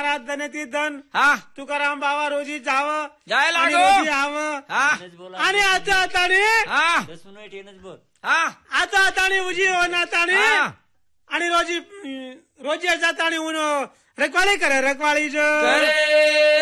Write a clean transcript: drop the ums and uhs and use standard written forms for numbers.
महाराज धनती धन हा तुकाराम बाबा रोजी जावं जाय आणि लागो रोजी यावं हा आणि आता आताने हा हा आता आताने उजी होणार हा आणि रोजी रोजी जातानी ऊन रखवाली करे रखवाली जो करे